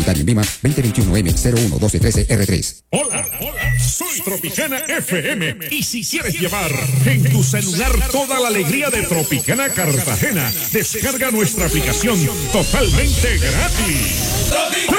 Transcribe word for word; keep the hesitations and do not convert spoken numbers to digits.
en Lima, veinte veintiuno M cero uno doce trece R tres. Hola, hola, soy Tropicana F M. Y si quieres llevar en tu celular toda la alegría de Tropicana Cartagena, descarga nuestra aplicación totalmente gratis.